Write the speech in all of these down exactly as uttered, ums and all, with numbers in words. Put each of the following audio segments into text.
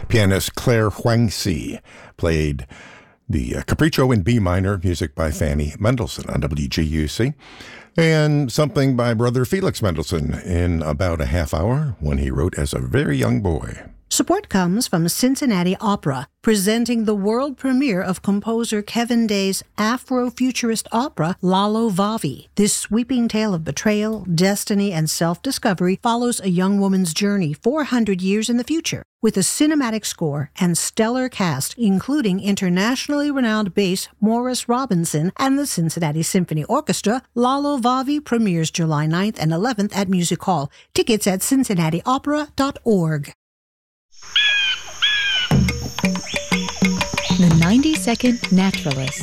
Pianist Claire Huangxi played the uh, Capriccio in B minor, music by Fanny Mendelssohn on W G U C, and something by brother Felix Mendelssohn in about a half hour when he wrote as a very young boy. Support comes from Cincinnati Opera, presenting the world premiere of composer Kevin Day's Afro-futurist opera, Lalo Vavi. This sweeping tale of betrayal, destiny, and self-discovery follows a young woman's journey four hundred years in the future. With a cinematic score and stellar cast, including internationally renowned bass Morris Robinson and the Cincinnati Symphony Orchestra, Lalo Vavi premieres July ninth and eleventh at Music Hall. Tickets at cincinnati opera dot org. The ninety-second Naturalist.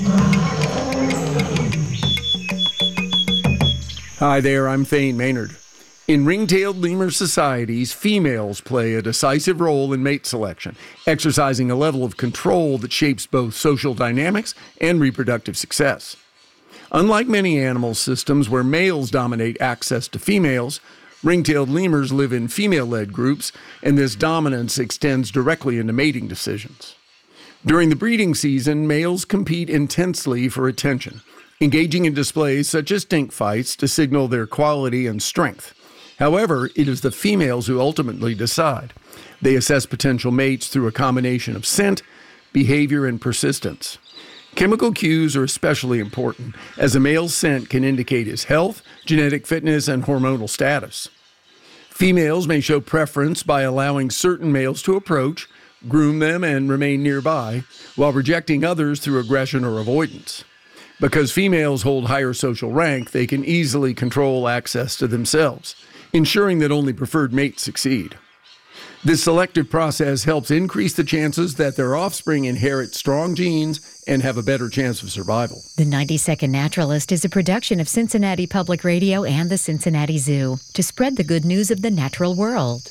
Hi there, I'm Thane Maynard. In ring-tailed lemur societies, females play a decisive role in mate selection, exercising a level of control that shapes both social dynamics and reproductive success. Unlike many animal systems where males dominate access to females, ring-tailed lemurs live in female-led groups, and this dominance extends directly into mating decisions. During the breeding season, males compete intensely for attention, engaging in displays such as stink fights to signal their quality and strength. However, it is the females who ultimately decide. They assess potential mates through a combination of scent, behavior, and persistence. Chemical cues are especially important, as a male's scent can indicate his health, genetic fitness, and hormonal status. Females may show preference by allowing certain males to approach, groom them, and remain nearby, while rejecting others through aggression or avoidance. Because females hold higher social rank, they can easily control access to themselves, ensuring that only preferred mates succeed. This selective process helps increase the chances that their offspring inherit strong genes and have a better chance of survival. The ninety-second Naturalist is a production of Cincinnati Public Radio and the Cincinnati Zoo to spread the good news of the natural world.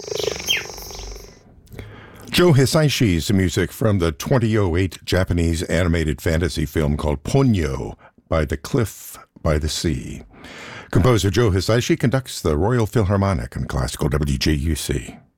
Joe Hisaishi's music from the twenty oh eight Japanese animated fantasy film called Ponyo, By the Cliff by the Sea. Composer Joe Hisaishi conducts the Royal Philharmonic on Classical W G U C.